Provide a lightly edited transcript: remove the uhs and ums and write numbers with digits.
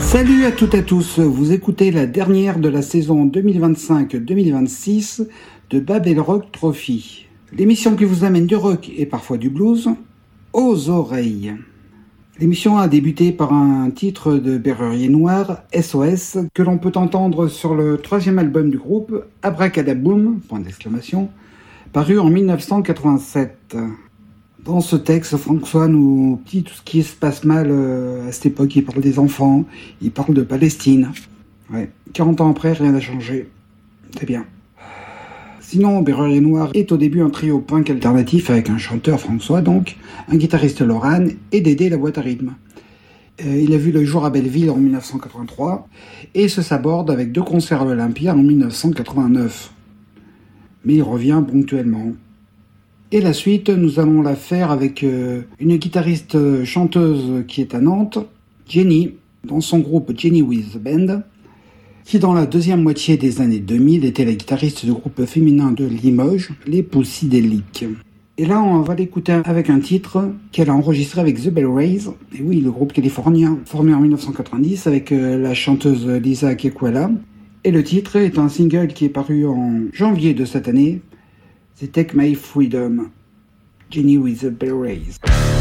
Salut à toutes et à tous, vous écoutez la dernière de la saison 2025-2026 de Babel Rock Trophy, l'émission qui vous amène du rock et parfois du blues aux oreilles. L'émission a débuté par un titre de Berrurier Noir, SOS, que l'on peut entendre sur le 3e album du groupe, Abracadaboom, paru en 1987. Dans ce texte, François nous dit tout ce qui se passe mal à cette époque. Il parle des enfants, il parle de Palestine. 40 ans après, rien n'a changé. C'est bien. Sinon, Berrurier Noir est au début un trio punk alternatif avec un chanteur, François donc, un guitariste, Laurent, et Dédé la boîte à rythme. Il a vu le jour à Belleville en 1983 et se saborde avec 2 concerts à l'Olympia en 1989. Mais il revient ponctuellement. Et la suite, nous allons la faire avec une guitariste chanteuse qui est à Nantes, Jenny, dans son groupe Jenny with the Band, qui dans la deuxième moitié des années 2000 était la guitariste du groupe féminin de Limoges, les Poussydéliques. Et là, on va l'écouter avec un titre qu'elle a enregistré avec The Bell Rays, et oui, le groupe californien formé en 1990 avec la chanteuse Lisa Kekuala. Et le titre est un single qui est paru en janvier de cette année, c'est Take My Freedom, Jenny with the Bell Rays.